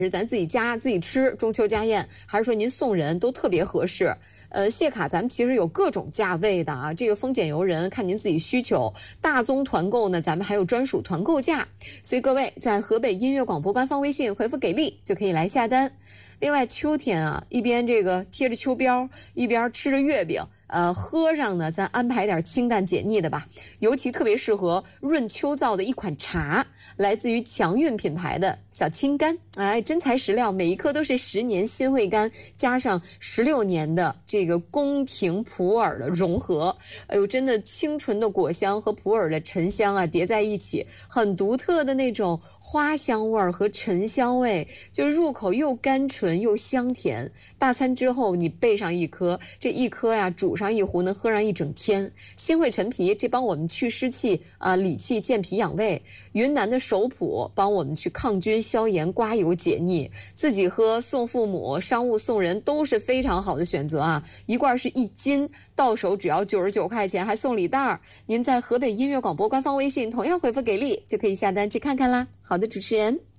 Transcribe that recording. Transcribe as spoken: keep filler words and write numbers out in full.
是咱自己家自己吃中秋家宴，还是说您送人都特别合适。呃，谢卡咱们其实有各种价位的啊，这个丰俭由人，看您自己需求。大宗团购呢，咱们还有专属团购价，所以各位在河北音乐广播官方微信回复给力就可以来下单。另外秋天啊，一边这个贴着秋膘，一边吃着月饼。呃，喝上呢，咱安排点清淡解腻的吧。尤其特别适合润秋燥的一款茶，来自于强韵品牌的小青柑。哎，真材实料，每一颗都是十年新会柑加上十六年的这个宫廷普洱的融合。哎呦，真的清纯的果香和普洱的沉香啊叠在一起，很独特的那种花香味儿和沉香味，就是入口又甘醇又香甜。大餐之后你备上一颗，这一颗呀煮上一壶能喝上一整天。新会陈皮这帮我们去湿气啊、呃、理气健脾养胃。云南的首普帮我们去抗菌消炎刮油解腻。自己喝送父母，商务送人都是非常好的选择啊。一罐是一斤，到手只要九十九块钱，还送礼袋儿。您在河北音乐广播官方微信同样回复给力就可以下单去看看啦。好的，主持人。